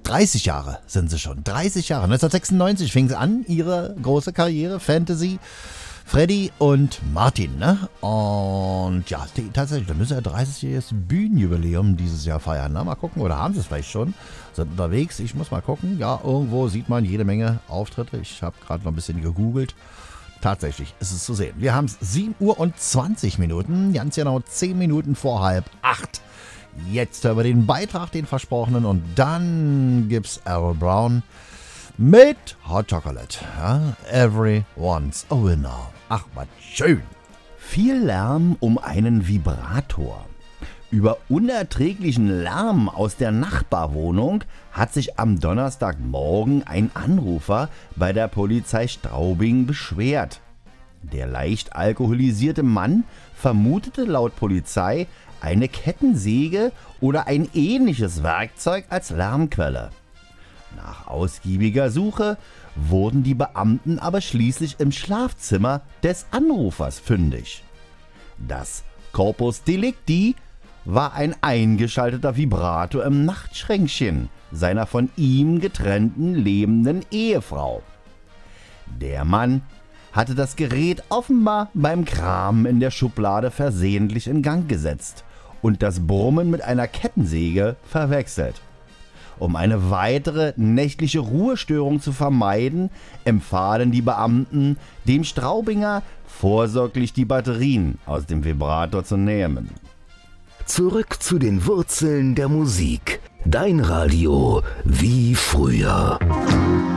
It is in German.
30 Jahre sind sie schon. 30 Jahre. 1996 fing sie an, ihre große Karriere, Fantasy, Freddy und Martin, ne? Und ja, tatsächlich, da müssen ja 30-jähriges Bühnenjubiläum dieses Jahr feiern, ne? Mal gucken, oder haben sie es vielleicht schon? Sind unterwegs, ich muss mal gucken. Ja, irgendwo sieht man jede Menge Auftritte. Ich habe gerade noch ein bisschen gegoogelt. Tatsächlich ist es zu sehen. Wir haben es 7 Uhr und 20 Minuten, ganz genau 10 Minuten vor 7:30. Jetzt hören wir den Beitrag, den versprochenen, und dann gibt's Errol Brown mit Hot Chocolate. Ja, everyone's a winner. Ach, was schön. Viel Lärm um einen Vibrator. Über unerträglichen Lärm aus der Nachbarwohnung hat sich am Donnerstagmorgen ein Anrufer bei der Polizei Straubing beschwert. Der leicht alkoholisierte Mann vermutete laut Polizei eine Kettensäge oder ein ähnliches Werkzeug als Lärmquelle. Nach ausgiebiger Suche wurden die Beamten aber schließlich im Schlafzimmer des Anrufers fündig. Das Corpus Delicti war ein eingeschalteter Vibrator im Nachtschränkchen seiner von ihm getrennten lebenden Ehefrau. Der Mann hatte das Gerät offenbar beim Kramen in der Schublade versehentlich in Gang gesetzt und das Brummen mit einer Kettensäge verwechselt. Um eine weitere nächtliche Ruhestörung zu vermeiden, empfahlen die Beamten, dem Straubinger vorsorglich die Batterien aus dem Vibrator zu nehmen. Zurück zu den Wurzeln der Musik. Dein Radio wie früher.